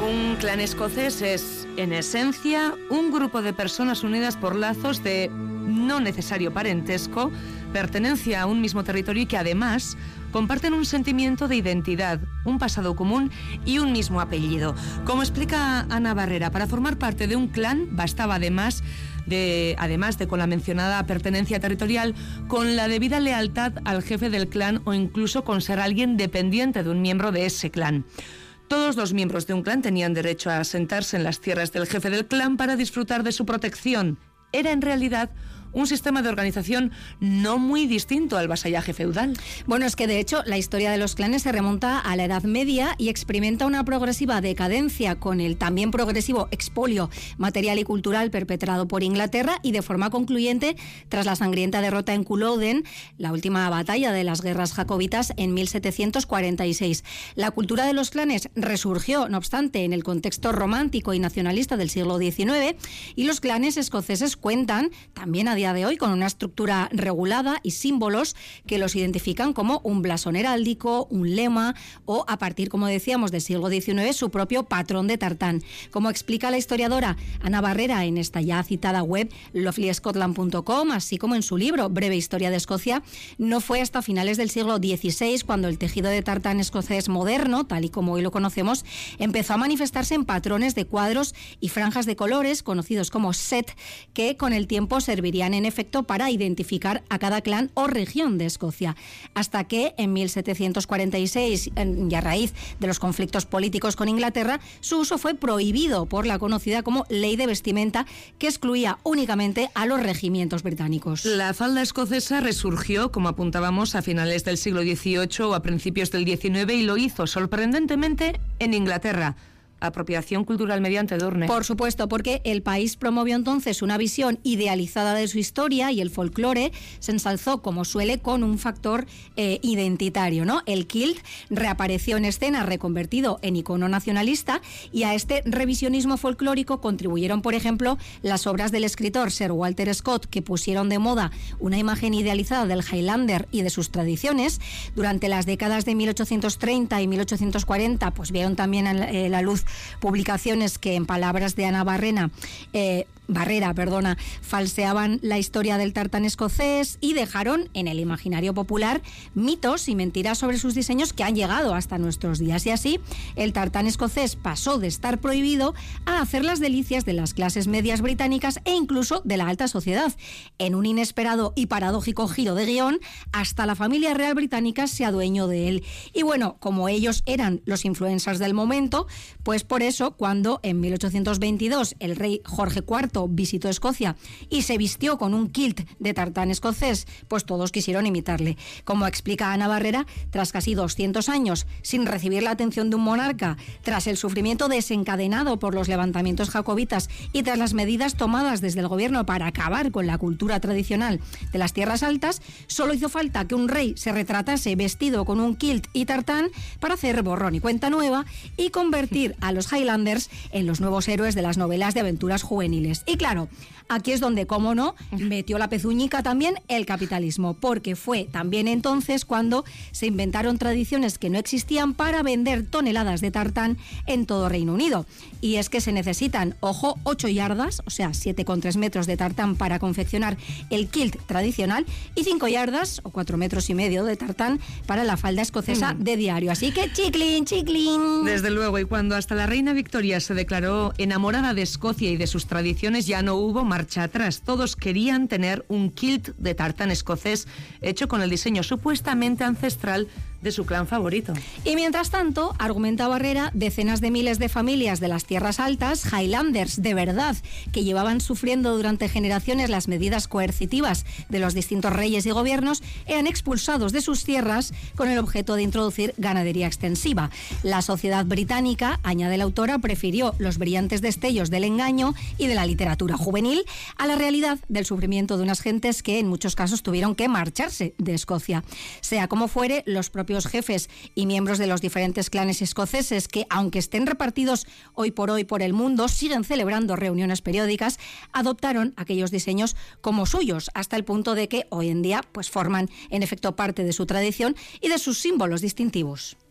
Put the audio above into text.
Un clan escocés es, en esencia, un grupo de personas unidas por lazos de no necesario parentesco, pertenencia a un mismo territorio y que además comparten un sentimiento de identidad, un pasado común y un mismo apellido. Como explica Ana Barrera, para formar parte de un clan bastaba además de con la mencionada pertenencia territorial, con la debida lealtad al jefe del clan o incluso con ser alguien dependiente de un miembro de ese clan. Todos los miembros de un clan tenían derecho a asentarse en las tierras del jefe del clan para disfrutar de su protección. Era en realidad un sistema de organización no muy distinto al vasallaje feudal. Bueno, es que de hecho la historia de los clanes se remonta a la Edad Media y experimenta una progresiva decadencia con el también progresivo expolio material y cultural perpetrado por Inglaterra y de forma concluyente tras la sangrienta derrota en Culloden, la última batalla de las guerras jacobitas en 1746. La cultura de los clanes resurgió, no obstante, en el contexto romántico y nacionalista del siglo XIX y los clanes escoceses cuentan también a día de hoy con una estructura regulada y símbolos que los identifican como un blasón heráldico, un lema o, a partir, como decíamos, del siglo XIX, su propio patrón de tartán. Como explica la historiadora Ana Barrera en esta ya citada web lovelyscotland.com, así como en su libro Breve Historia de Escocia, no fue hasta finales del siglo XVI cuando el tejido de tartán escocés moderno, tal y como hoy lo conocemos, empezó a manifestarse en patrones de cuadros y franjas de colores conocidos como set, que con el tiempo servirían en efecto para identificar a cada clan o región de Escocia, hasta que en 1746, y a raíz de los conflictos políticos con Inglaterra, su uso fue prohibido por la conocida como Ley de Vestimenta, que excluía únicamente a los regimientos británicos. La falda escocesa resurgió, como apuntábamos, a finales del siglo XVIII o a principios del XIX y lo hizo sorprendentemente en Inglaterra. Apropiación cultural mediante Dorne. Por supuesto, porque el país promovió entonces una visión idealizada de su historia y el folclore se ensalzó, como suele, con un factor identitario, ¿no? El kilt reapareció en escena reconvertido en icono nacionalista y a este revisionismo folclórico contribuyeron, por ejemplo, las obras del escritor Sir Walter Scott, que pusieron de moda una imagen idealizada del Highlander y de sus tradiciones. Durante las décadas de 1830 y 1840, pues vieron también la luz publicaciones que, en palabras de Ana Barrera, falseaban la historia del tartán escocés y dejaron en el imaginario popular mitos y mentiras sobre sus diseños que han llegado hasta nuestros días. Y así, el tartán escocés pasó de estar prohibido a hacer las delicias de las clases medias británicas e incluso de la alta sociedad. En un inesperado y paradójico giro de guión, hasta la familia real británica se adueñó de él. Y bueno, como ellos eran los influencers del momento, pues por eso, cuando en 1822 el rey Jorge IV visitó Escocia y se vistió con un kilt de tartán escocés, pues todos quisieron imitarle. Como explica Ana Barrera, tras casi 200 años sin recibir la atención de un monarca, tras el sufrimiento desencadenado por los levantamientos jacobitas y tras las medidas tomadas desde el gobierno para acabar con la cultura tradicional de las tierras altas, solo hizo falta que un rey se retratase vestido con un kilt y tartán para hacer borrón y cuenta nueva y convertir a los Highlanders en los nuevos héroes de las novelas de aventuras juveniles. Y claro, aquí es donde, cómo no, metió la pezuñica también el capitalismo, porque fue también entonces cuando se inventaron tradiciones que no existían para vender toneladas de tartán en todo Reino Unido. Y es que se necesitan, ojo, 8 yardas, o sea, 7,3 metros de tartán para confeccionar el kilt tradicional y 5 yardas o 4,5 metros de tartán para la falda escocesa de diario. Así que chiclín, chiclín. Desde luego, y cuando hasta la reina Victoria se declaró enamorada de Escocia y de sus tradiciones, ya no hubo marcha atrás. Todos querían tener un kilt de tartán escocés hecho con el diseño supuestamente ancestral de su clan favorito. Y mientras tanto, argumenta Barrera, decenas de miles de familias de las tierras altas, Highlanders de verdad, que llevaban sufriendo durante generaciones las medidas coercitivas de los distintos reyes y gobiernos, eran expulsados de sus tierras con el objeto de introducir ganadería extensiva. La sociedad británica, añade la autora, prefirió los brillantes destellos del engaño y de la literatura juvenil a la realidad del sufrimiento de unas gentes que en muchos casos tuvieron que marcharse de Escocia. Sea como fuere, los propios jefes y miembros de los diferentes clanes escoceses que, aunque estén repartidos hoy por el mundo, siguen celebrando reuniones periódicas, adoptaron aquellos diseños como suyos, hasta el punto de que hoy en día pues forman en efecto parte de su tradición y de sus símbolos distintivos.